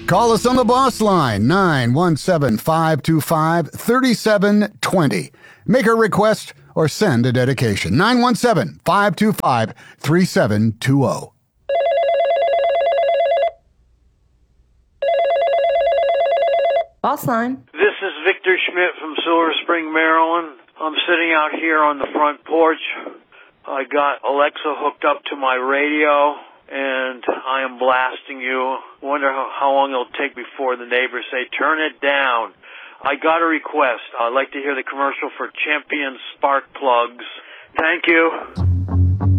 Call us on the boss line, 917-525-3720. Make a request or send a dedication, 917-525-3720. Boss line. This is Victor Schmidt from Silver Spring, Maryland. I'm sitting out here on the front porch. I got Alexa hooked up to my radio, and I am blasting you. Wonder how long it'll take before the neighbors say, turn it down. I got a request. I'd like to hear the commercial for Champion Spark Plugs. Thank you.